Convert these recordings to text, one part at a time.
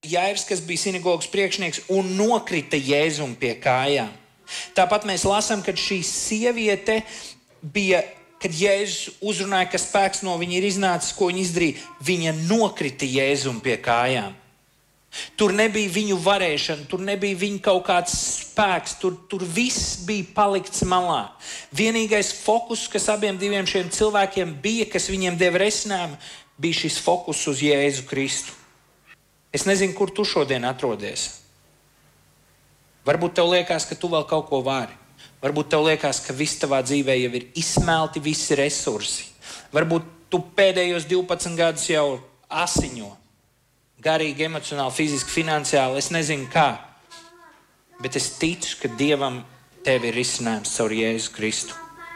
Jairs, kas bija sinagogas priekšnieks, un nokrita Jēzum pie kājām. Tāpat mēs lasām, kad šī sieviete bija, kad Jēzus uzrunāja, ka spēks no viņa ir iznācis, ko viņa izdarīja, viņa nokrita Jēzum pie kājām. Tur nebija viņu varēšana, tur nebija viņa kaut kāds spēks, tur viss bija palikts malā. Vienīgais fokus, kas abiem diviem šiem cilvēkiem bija, kas viņiem deva risinājumu, bija šis fokus uz Jēzu Kristu. Es nezinu, kur tu šodien atrodies. Varbūt tev liekas, ka tu vēl kaut ko vari. Varbūt tev liekas, ka viss tavā dzīvē jau ir izsmelti visi resursi. Varbūt tu pēdējos 12 gadus jau asiņo. Garīgi, emocionāli, fiziski, finansiāli, es nezinu kā. Bet es ticu, ka Dievam tev ir risinājums caur Jēzu Kristu.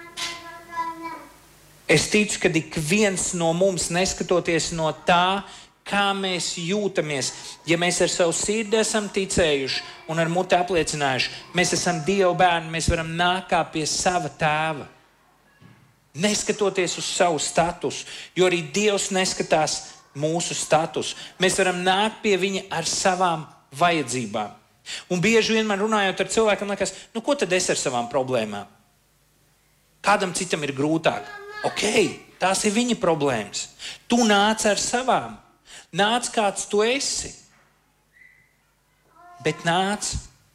Es ticu, ka ik viens no mums, neskatoties no tā, kā mēs jūtamies, ja mēs ar savu sirdi esam ticējuši un ar muti apliecinājuši, mēs esam Dieva bērni, mēs varam nākt kā pie sava tēva. Neskatoties uz savu statusu, jo arī Dievs neskatās mūsu statusu. Mēs varam nākt pie viņa ar savām vajadzībām. Un bieži vien man runājot ar cilvēkiem, liekas, ko tad es ar savām problēmām? Kādam citam ir grūtāk. Ok, tās ir viņa problēmas. Tu nāc ar savām. Nāc, kāds tu esi. Bet nāc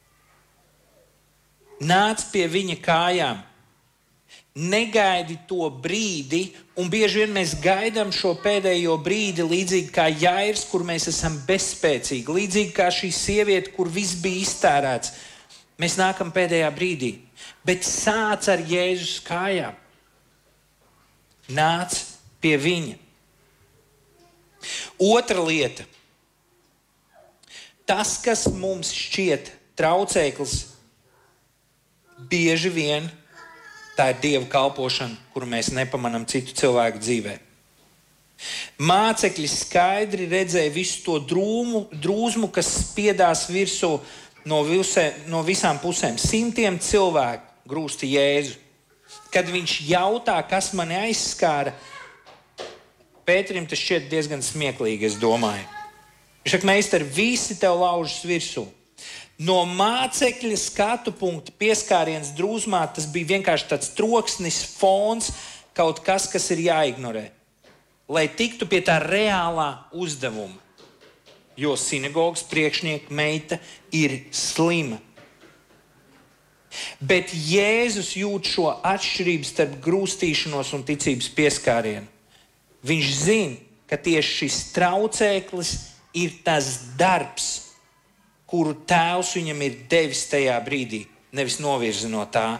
pie viņa kājām. Negaidi to brīdi, un bieži vien mēs gaidām šo pēdējo brīdi, līdzīgi kā Jairs, kur mēs esam bezspēcīgi, līdzīgi kā šī sieviete, kur viss bija iztērēts. Mēs nākam pēdējā brīdī, bet sāc ar Jēzus kājām. Nāc pie viņa. Otra lieta. Tas, kas mums šķiet traucēklis, bieži vien tā ir Dieva kalpošana, kuru mēs nepamanām citu cilvēku dzīvē. Mācekļi skaidri redzēja visu to drūzmu, kas spiedās virsū no visām pusēm. Simtiem cilvēku grūsta Jēzu. Kad viņš jautā, kas mani aizskāra, Pēterim tas šķiet diezgan smieklīgi, es domāju. Viņš saka, meistari, visi tev laužas virsū. No mācekļa skatu punkta pieskāriens drūzmā, tas bija vienkārši tāds troksnis, fons, kaut kas, kas ir jāignorē. Lai tiktu pie tā reālā uzdevuma. Jo sinagogas priekšnieka meita ir slima. Bet Jēzus jūt šo atšķirību starp grūstīšanos un ticības pieskārienu. Viņš zina, ka tieši šis traucēklis ir tas darbs, kuru Tēvs viņam ir devis tajā brīdī, nevis novirzi no tā.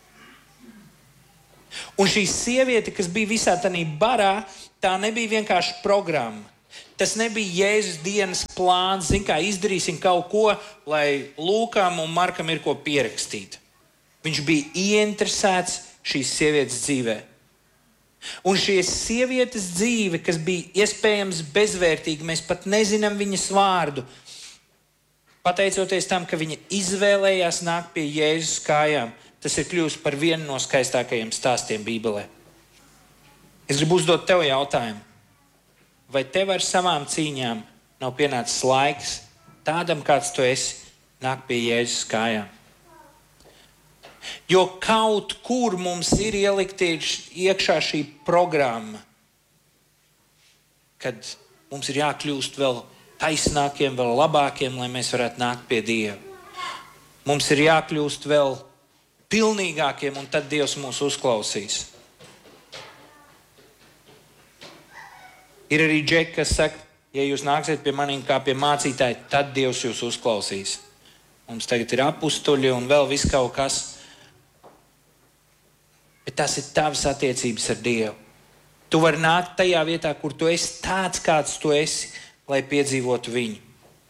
Un šī sieviete, kas bija visā tajā barā, tā nebija vienkārši programma. Tas nebija Jēzus dienas plāns, kā izdarīsim kaut ko, lai Lūkam un Markam ir ko pierakstīt. Viņš bija ieinteresēts šīs sievietes dzīvē. Un šīs sievietes dzīve, kas bija iespējams bezvērtīga, mēs pat nezinām viņas vārdu, pateicoties tam, ka viņa izvēlējās nākt pie Jēzus kājām, tas ir kļuvis par vienu no skaistākajiem stāstiem Bībelē. Es gribu uzdot tev jautājumu. Vai tev ar savām cīņām nav pienācis laiks tādam, kāds tu esi, nākt pie Jēzus kājām? Jo kaut kur mums ir ielikt iekšā šī programma, kad mums ir jākļūst vēl taisnākiem, vēl labākiem, lai mēs varētu nākt pie Dieva. Mums ir jākļūst vēl pilnīgākiem, un tad Dievs mūs uzklausīs. Ir arī džeki, kas saka, ja jūs nāksiet pie maniem kā pie mācītāja, tad Dievs jūs uzklausīs. Mums tagad ir apustuļi un vēl viss kaut kas. Bet tas ir tavas attiecības ar Dievu. Tu vari nākt tajā vietā, kur tu esi tāds, kāds tu esi, lai piedzīvotu viņu.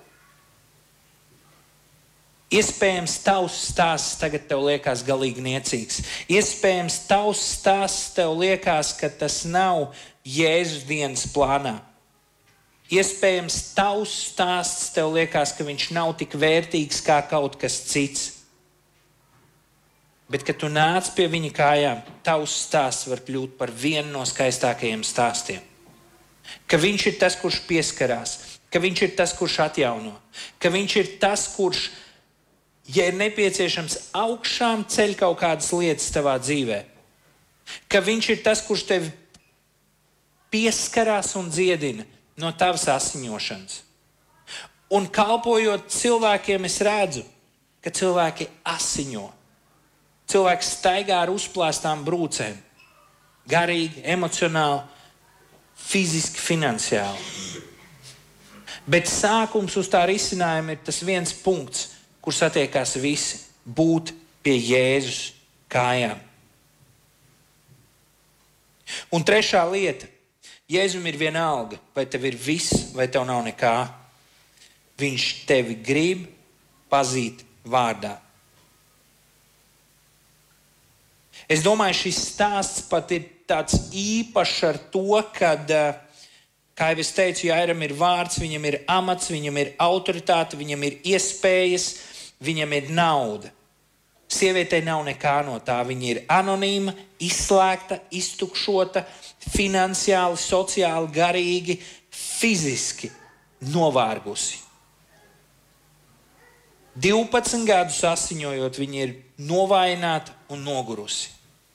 Iespējams, tavs stāsts tagad tev liekas galīgi niecīgs. Iespējams, tavs stāsts tev liekas, ka tas nav Jēzus dienas plānā. Iespējams, tavs stāsts tev liekas, ka viņš nav tik vērtīgs kā kaut kas cits. Bet, kad tu nāc pie viņa kājām, tavs stāsts var kļūt par vienu no skaistākajiem stāstiem. ka viņš ir tas, kurš pieskarās, ka viņš ir tas, kurš atjauno, ka viņš ir tas, kurš, ja ir nepieciešams, augšām ceļ kaut kādas lietas tavā dzīvē, ka viņš ir tas, kurš tevi pieskarās un dziedina no tavas asiņošanas. Un kalpojot cilvēkiem, es redzu, ka cilvēki asiņo. Cilvēks staigā ar uzplāstām brūcēm. Garīgi, emocionāli, fiziski, finansiāli. Bet sākums uz tā risinājuma ir tas viens punkts, kur satiekās visi – būt pie Jēzus kājām. Un trešā lieta – Jēzum ir vienalga, vai tev ir viss, vai tev nav nekā. Viņš tevi grib pazīt vārdā. Es domāju, šis stāsts pat ir tāds īpašs ar to, kad, kā jau es teicu, Jairam ir vārds, viņam ir amats, viņam ir autoritāte, viņam ir iespējas, viņam ir nauda. Sievietei nav nekā no tā. Viņa ir anonīma, izslēgta, iztukšota, finansiāli, sociāli, garīgi, fiziski novārgusi. 12 gadus asiņojot, viņa ir novājināta un nogurusi.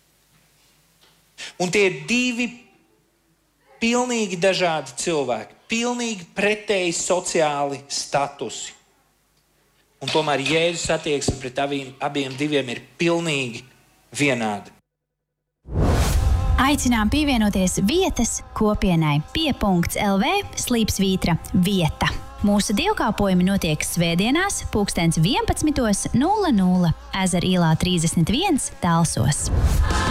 Un tie ir divi pilnīgi dažādi cilvēki, pilnīgi pretēji sociāli statusi. Un tomēr Jēzus attieksme pret abiem diviem ir pilnīgi vienāda. Aicinām pievienoties vietas kopienai pie.lv/vieta. Mūsu dievkalpojumi notiek svētdienās 11:00 Ezera ielā 31 Talsos.